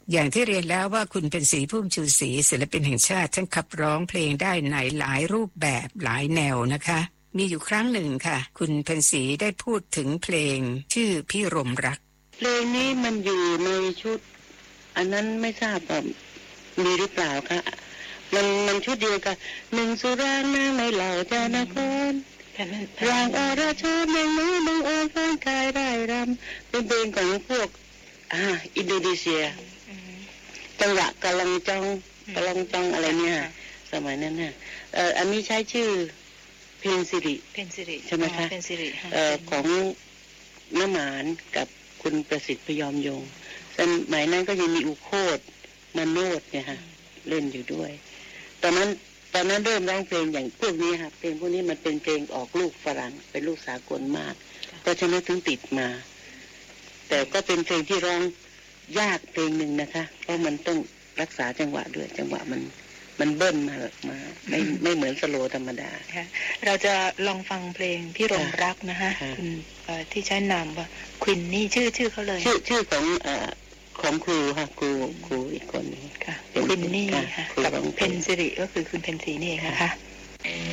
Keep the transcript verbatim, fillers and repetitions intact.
อย่างที่เรียนแล้วว่าคุณเป็นศรีพุ่มชูศรีศิลปินแห่งชาติท่านขับร้องเพลงได้ในหลายรูปแบบหลายแนวนะคะมีอยู่ครั้งหนึ่งค่ะคุณเพ็ญศรีได้พูดถึงเพลงชื่อพี่รมรักเพลงนี้มันอยู่ในชุดอันนั้นไม่ทราบว่ามีหรือเปล่าคะมันมันชุดเดียวกันหนึ่งสุรางนางในเหล่าจานครรางอรชรแมงมือบังเอิญฟ้อนกายได้รำเป็นเพลงของพวกอ่าอินโดนีเซียจังหวะกะลังจองกะลังจองอะไรเนี่ยสมัยนั้นน่ะเอ่ออันนี้ใช้ชื่อเพลงสิริเพลงสิริใช่ไหมคะเพลงสิริเอ่อของน้ำหมานกับคุณประสิทธิ์พยอมยงสมัยนั้นก็ยังมีอุโคตมโนดเนี่ยฮะเล่นอยู่ด้วยตอนนั้นตอนนั้นเริ่มร้องเพลงอย่างพวกนี้ค่ะเพลงพวกนี้มันเป็นเพลงออกลูกฝรั่งเป็นลูกสากลมากเพราะฉะนั้นถึงติดมาแต่ก็เป็นเพลงที่ร้องยากเพลงหนึ่งนะคะเพราะมันต้องรักษาจังหวะด้วยจังหวะมันมันเบิ้ลมามาไม่ไม่เหมือนสโลธรรมดาเราจะลองฟังเพลงพี่รมรักนะคะคุณที่ใช้นามว่าควินนี่ชื่อชื่อเขาเลยชื่อชื่อของเอ่อของครูค่ะครูครูอีกคนนึงค่ะควินนี่ค่ะกับเพนสิริก็คือคุณเพนสีนี่เองนะคะ